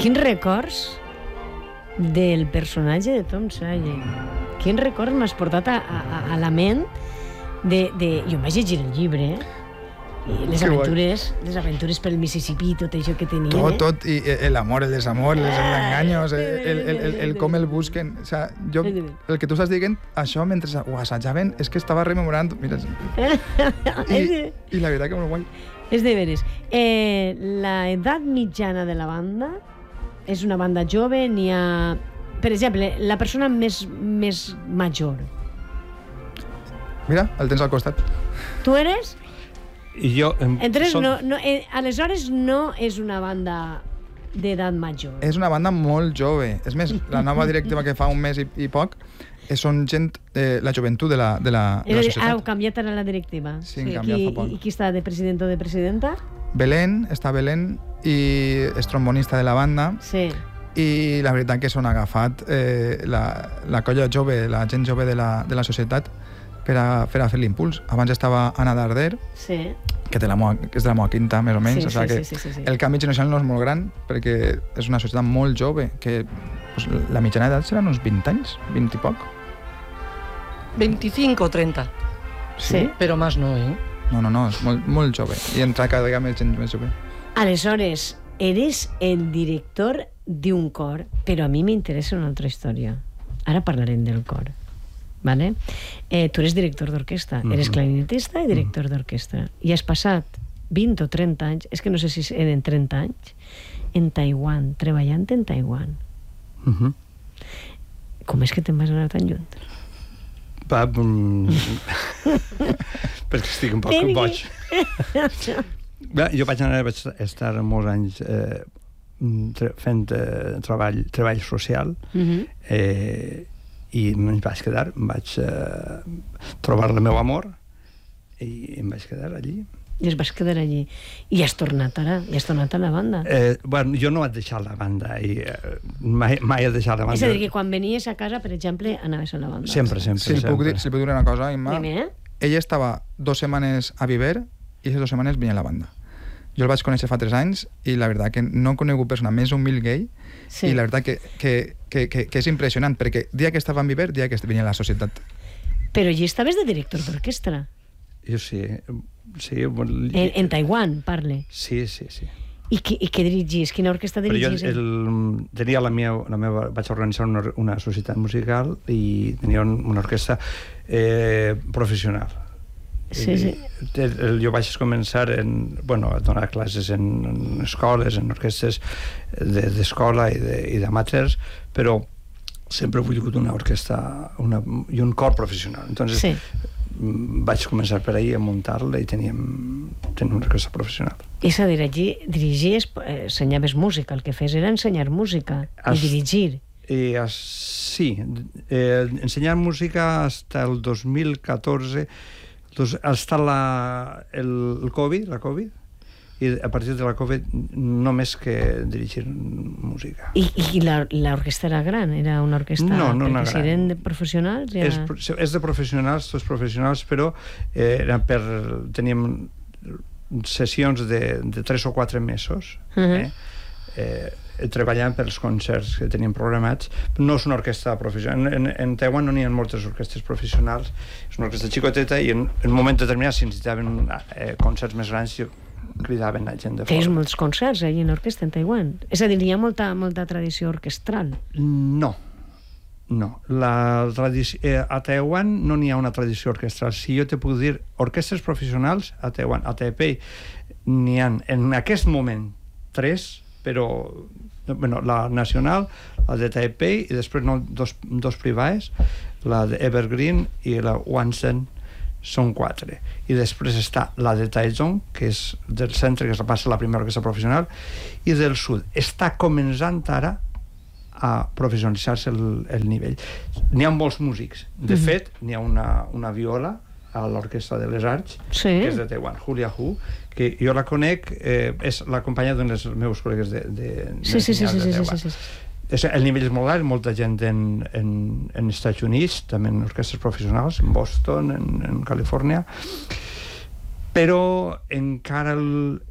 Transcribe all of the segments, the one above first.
Quins records del personatge de Tom Sawyer? Quins records m'has portat a la ment de... Jo em vaig llegir el llibre, i les aventures pel Mississippi, tot això que tenia. Tot, i l'amor, el desamor, els enganyos, el com el busquen. O sea, jo, el que tu estàs dient, això mentre ho assajaven, és que estava rememorant. Mira, i la veritat que molt guai. És de veres. La edat mitjana de la banda és una banda jove, n'hi ha... Per exemple, la persona més major. Mira, el tens al costat. Tu eres? I jo... Aleshores no és una banda d'edat major. És una banda molt jove. És més, la nova directiva que fa un mes i poc són gent de la joventut de la societat. Heu canviat ara la directiva. Sí, han canviat fa poc. I qui està de president o de presidenta? Belén, està Belén, i és trombonista de la banda. Sí. I la veritat que s'han agafat la colla jove, la gent jove de la societat per a fer l'impuls. Abans estava Anna Darder, sí, que és de la meva quinta, més o menys. Sí, o sigui sí. El canvi generacional no és molt gran, perquè és una societat molt jove, que pues, la mitjana d'edat seran uns 20 anys, 20 i poc. 25 o 30. Sí. Però més no, No, és molt jove. I entra cada vegada més gent més jove. Aleshores, eres el director d'un cor, però a mi m'interessa una altra història. Ara parlarem del cor. Vale? Tu eres director d'orquestra, eres clarinetista i director d'orquestra. I has passat 20 o 30 anys, és que no sé si eren 30 anys, en Taiwan, treballant en Taiwan. Com és que te'n vas anar tan lluny? Perquè estic un poc boig. Jo vaig estar molts anys fent treball social, i em vaig quedar, vaig trobar el meu amor i em vaig quedar allí. I es vas quedar allí. I has tornat ara? I has tornat a la banda? Bueno, jo no vaig deixar la banda, i mai he deixat la banda. És a dir, que quan venies a casa, per exemple, anaves a la banda. Sempre. Si li puc dir una cosa, Imma, dime, ella estava 2 setmanes a Viver i aquestes 2 setmanes venia a la banda. Jo el vaig conèixer fa 3 anys i la veritat que no he conegut persona més humil gay, i la veritat que és impressionant, perquè dia que estava en Viver, dia que venia a la societat. Però allí estaves de director d'orquestra. Jo sí. En Taiwan, parle. Sí. I què dirigies? Quina orquestra dirigies? Tenia vaig organitzar una societat musical i tenia una orquestra professional. Sí. Jo vaig començar a donar classes en escoles, en orquestres d'escola i d'amateurs, però sempre he volgut una orquestra i un cor professional. Entonces vaig començar per ahí a muntar-la i tenim una orquestra professional. És a dir, allí dirigies, ensenyaves música, el que fes era ensenyar música i dirigir. Sí, ensenyar música fins el 2014. Està el Covid, la Covid, i a partir de la Covid només que dirigir música. I l'orquestra era gran? Era una orquestra... No perquè gran. Si eren de professionals... És de professionals, tots professionals, però teníem sessions de 3 o 4 mesos, treballant pels concerts que teníem programats. No és una orquestra professional. En Taiwan no n'hi ha moltes orquestres professionals, és una orquestra xicoteta, i en un moment determinat, si necessitaven concerts més grans, cridaven a gent de fora. Fes molts concerts allà en orquestra, en Taiwan? És a dir, hi ha molta tradició orquestral? No. A Taiwan no n'hi ha una tradició orquestral. Si jo te puc dir, orquestres professionals a Taiwan, a Taipei, n'hi ha en aquest moment 3, però la nacional, la de Taipei, i després dos privades, la de Evergreen i la Wansen, són 4. I després està la de Taichung, que és del centre, que es passa la primera orquestra professional, i del sud. Està començant ara a professionalitzar-se el nivell. N'hi ha molts músics. De fet, n'hi ha una viola a l'Orquestra de les Arts, que és de Taiwan, Julia Hu, que jo la conec, és la companya d'un dels meus col·legues de Taiwan. El nivell és molt alt, molta gent en Estats Units, també en orquestres professionals, en Boston, en Califòrnia, però encara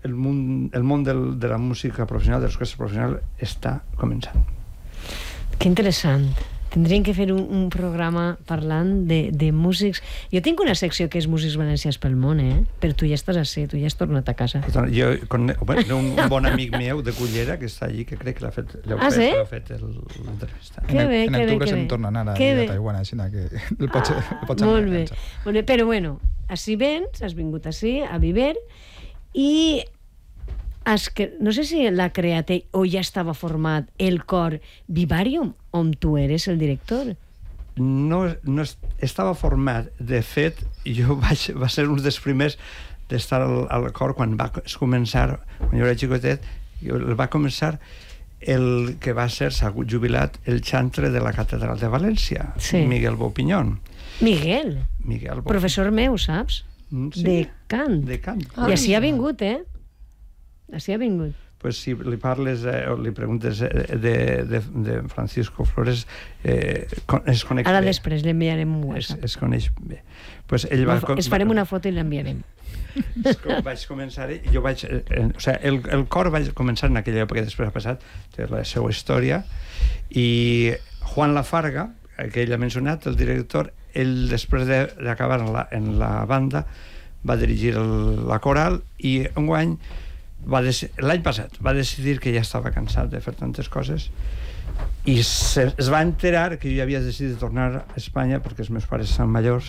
el món de la música professional, de l'orquestra professional, està començant. Que interessant. Tindríem que fer un programa parlant de músics. Jo tinc una secció que és Músics Valencians pel món, però tu ja estàs ací, tu ja has tornat a casa. Jo, un bon amic meu de Cullera, que està allí, que crec que l'ha fet l'entrevista. Que bé, en octubre se'm torna a anar a Taiwan, així que el pots molt bé. Però bueno, ací vens, has vingut ací, a Viver, i no sé si l'ha creat ell o ja estava format el cor Vivarium, on tu eres el director. No estava format. De fet, va ser un dels primers d'estar al cor quan va començar, quan jo era xicotet, va començar el que va ser, s'ha jubilat, el chantre de la Catedral de València, Miguel Bopinyón. Miguel? Professor meu, saps? De cant. I així ha vingut, Així ha vingut. Pues si li parles o li preguntes de Francisco Flores, es coneix bé. Ara després l'enviarem un WhatsApp. Es coneix bé. Pues es farem una foto i l'enviarem. Vaig començar, el cor vaig començar en aquella època, després ha passat la seva història, i Juan Lafarga, que ell ha mencionat, el director, ell després d'acabar en la banda va dirigir la coral, i enguany l'any passat va decidir que ja estava cansat de fer tantes coses i es va enterar que jo havia decidit tornar a Espanya perquè els meus pares són majors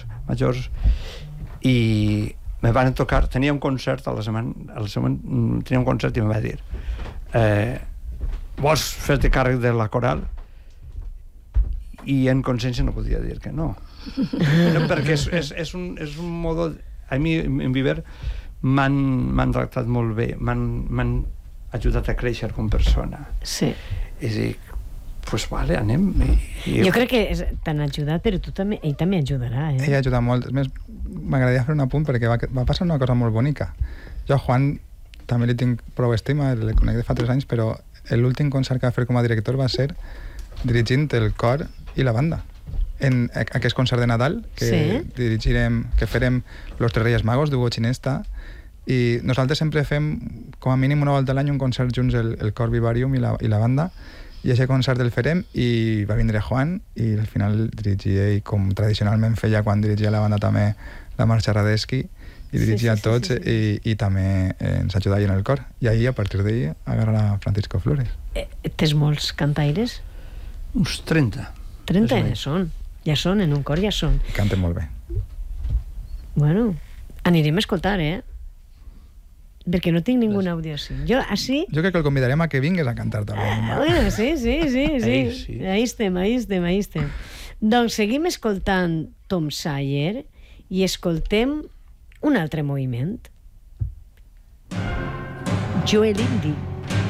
i me van tocar, tenia un concert a la setmana, tenia un concert i me va dir vols fer-te càrrec de la coral? I en consciència no podia dir que no, perquè és un modo, a mi en Viver m'han tractat molt bé, m'han ajudat a créixer com persona. Sí. I dic, pues vale, anem. Jo crec que t'han ajudat, però ell també ajudarà, Ell ha ajudat molt. A més, m'agradaria fer un apunt perquè va passar una cosa molt bonica. Jo a Juan també li tinc prou estima, el conec de fa 3 anys, però l'últim concert que va fer com a director va ser dirigint el cor i la banda. En aquest concert de Nadal que dirigirem, que farem Los Tres Reyes Magos d'Hugo Chinesta, i nosaltres sempre fem com a mínim una volta a l'any un concert junts, el cor Vivarium i la banda, i aquest concert el farem, i va vindre Juan i al final dirigia, i com tradicionalment feia quan dirigia la banda també la Marxa Radetzky, i dirigia tots. I també ens ajudava en el cor, i ahir a partir d'ahir agarra a Francisco Flores. Tens molts cantaires? Uns 30. 30 ja són, en un cor ja són. Canten molt bé. Bueno, anirem a escoltar, perquè no tinc ningú àudio així. Jo crec que el convidarem a que vingues a cantar també. Bueno, sí. Ahí estem. Doncs seguim escoltant Tom Sawyer i escoltem un altre moviment. Joel Indi.